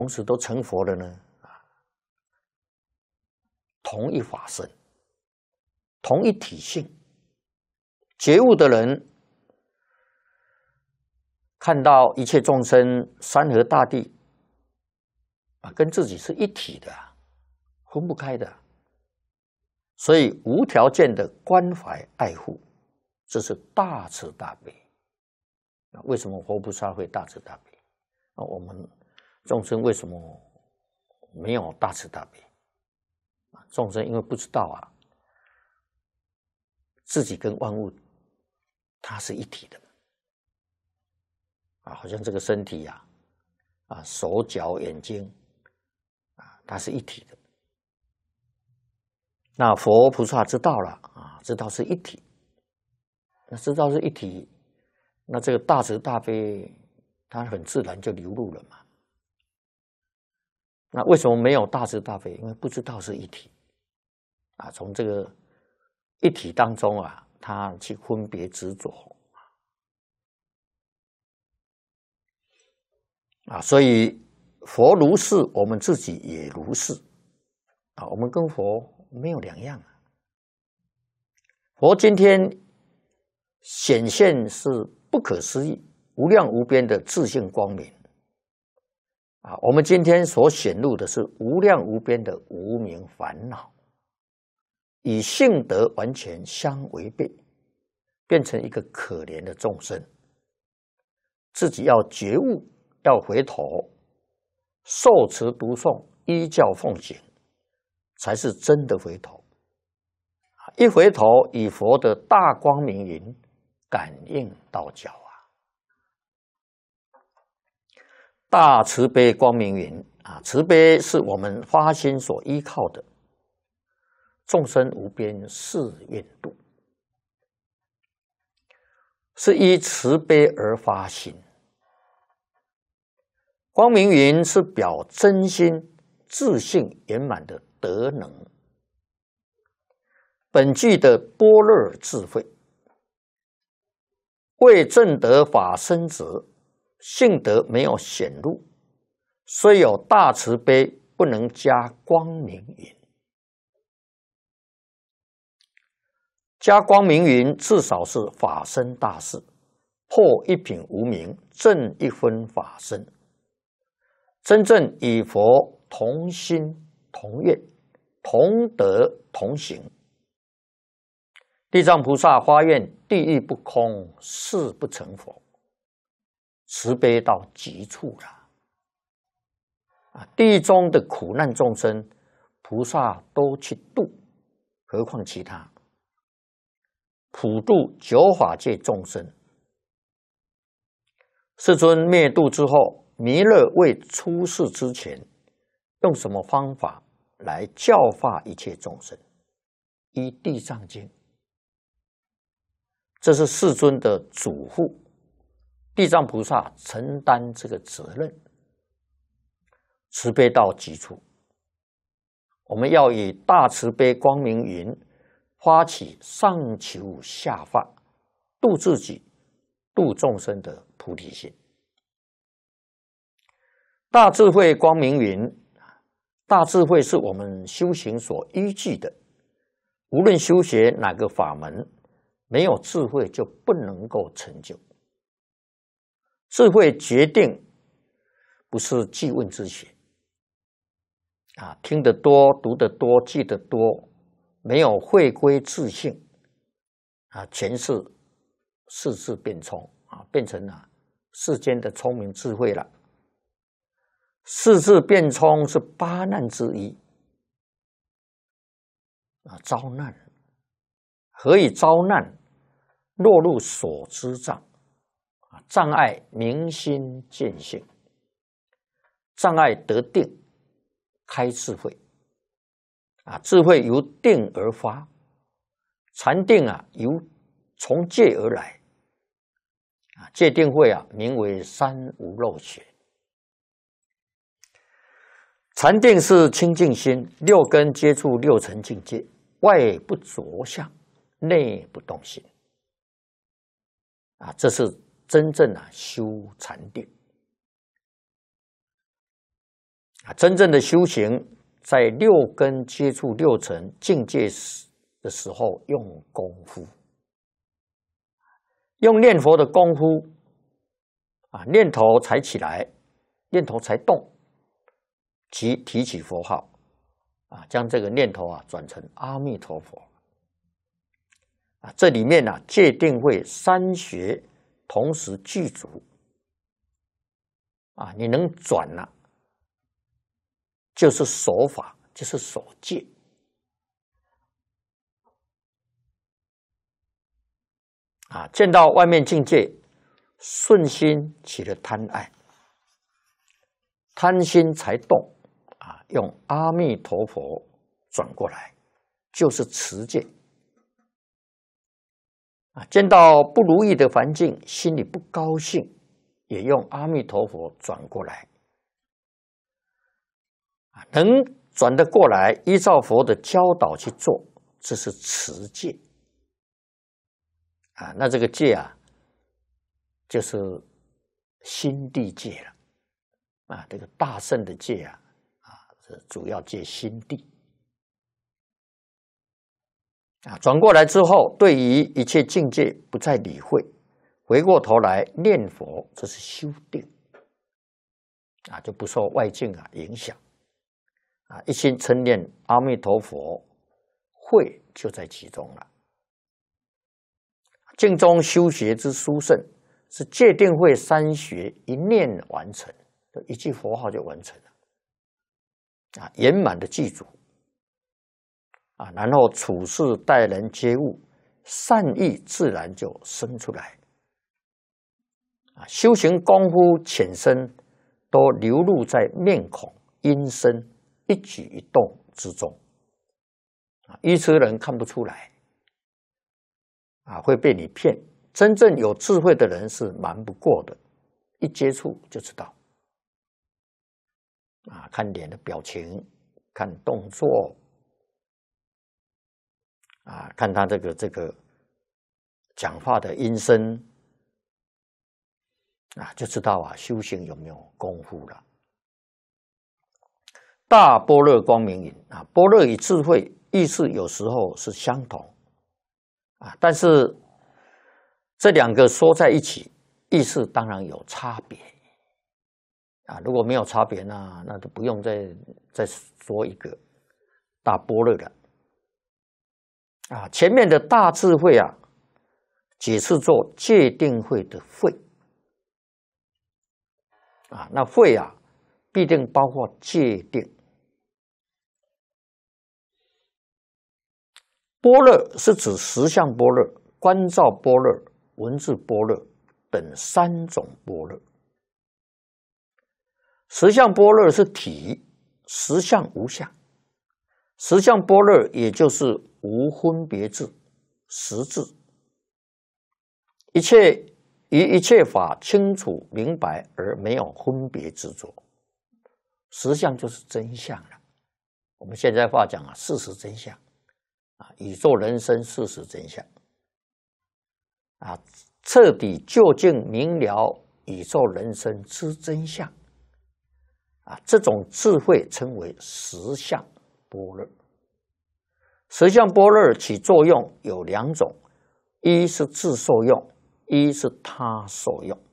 同时都成佛了呢？同一法身，同一体性，觉悟的人看到一切众生、山河大地跟自己是一体的，分不开的，所以无条件的关怀爱护，这是大慈大悲。为什么佛菩萨会大慈大悲？我们众生为什么没有大慈大悲？众生因为不知道自己跟万物它是一体的好像这个身体手脚眼睛它是一体的。那佛菩萨知道了知道是一体，那知道是一体，那这个大慈大悲它很自然就流露了嘛。那为什么没有大慈大悲？因为不知道是一体从这个一体当中他去分别执着所以佛如是，我们自己也如是我们跟佛没有两样佛今天显现是不可思议、无量无边的自性光明我们今天所显露的是无量无边的无明烦恼，与性德完全相违背，变成一个可怜的众生。自己要觉悟，要回头，受持读诵，依教奉行，才是真的回头。一回头，以佛的大光明云感应道交大慈悲光明云慈悲是我们发心所依靠的。众生无边誓愿度，是依慈悲而发心。光明云是表真心自信圆满的德能，本具的般若智慧，为证得法身者，性德没有显露，虽有大慈悲，不能加光明云。加光明云至少是法身大事，破一品无明，正一分法身，真正与佛同心同愿，同德同行。地藏菩萨发愿地狱不空，誓不成佛，慈悲到极处了地狱中的苦难众生，菩萨都去度，何况其他？普度九法界众生。世尊灭度之后，弥勒未出世之前，用什么方法来教化一切众生？依地藏经，这是世尊的嘱咐，地藏菩萨承担这个责任，慈悲到极处。我们要以大慈悲光明云发起上求下化，度自己、度众生的菩提心。大智慧光明云，大智慧是我们修行所依据的。无论修学哪个法门，没有智慧就不能够成就。智慧决定不是记问之学听得多、读得多、记得多，没有回归自性全是世智变聪变成了世间的聪明智慧了。世智变聪是八难之一遭难。何以遭难？落入所知障障碍明心见性，障碍得定开智慧智慧由定而发，禅定由从戒而来戒定慧名为三无漏学。禅定是清净心，六根接触六尘境界，外不着相，内不动心这是真正修禅定。 真正的修行，在六根接触六尘境界的时候，用功夫，用念佛的功夫，念头才起来，念头才动，即提起佛号，将这个念头转成阿弥陀佛。这里面戒定慧三学同时具足，你能转就是守法，就是守戒。见到外面境界，顺心起了贪爱，贪心才动，用阿弥陀佛转过来，就是持戒。见到不如意的环境，心里不高兴，也用阿弥陀佛转过来。能转得过来，依照佛的教导去做，这是持戒。那这个戒就是心地戒了。这个大乘的戒是主要戒心地。转过来之后，对于一切境界不再理会，回过头来念佛，这是修定。就不受外境影响。一心称念阿弥陀佛，慧就在其中了。净中修学之殊胜，是戒定慧三学一念完成，一句佛号就完成了。圆满的记住。然后处事待人接物，善意自然就生出来。修行功夫浅深，都流露在面孔、音声、一举一动之中。愚痴人看不出来，会被你骗。真正有智慧的人是瞒不过的，一接触就知道。看脸的表情，看动作。看他这个讲话的音声，就知道修行有没有功夫了。大般若光明云般若与智慧意思有时候是相同，但是这两个说在一起，意思当然有差别。如果没有差别，那就不用再说一个大般若了。前面的大智慧解释作戒定慧的慧。那慧必定包括戒定。般若是指实相般若、观照般若、文字般若等三种般若。实相般若是体，实相无相。实相般若也就是无分别智、实智，一切法清楚明白而没有分别执着。实相就是真相了。我们现在话讲事实真相，宇宙人生事实真相，彻底究竟明了宇宙人生之真相，这种智慧称为实相般若。实相般若起作用有两种，一是自受用，一是他受用。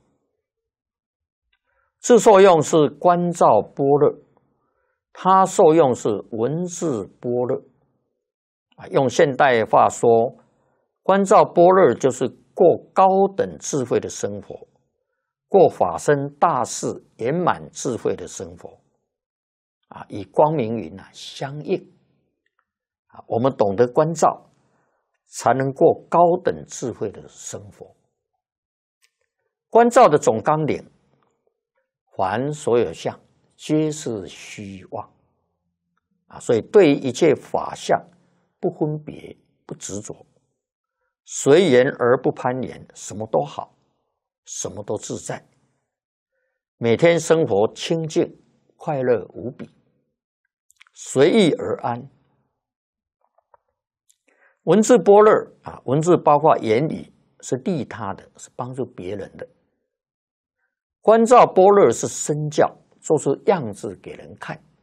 自受用是观照般若，他受用是文字般若。用现代话说，观照般若就是过高等智慧的生活，过法身大事圆满智慧的生活，与光明云相应。我们懂得观照，才能过高等智慧的生活。观照的总纲领，凡所有相，皆是虚妄。所以对于一切法相，不分别，不执着，随缘而不攀缘，什么都好，什么都自在。每天生活清净，快乐无比，随意而安。文字般若文字包括言语，是利他的，是帮助别人的。观照般若是身教， 做出样子给人看。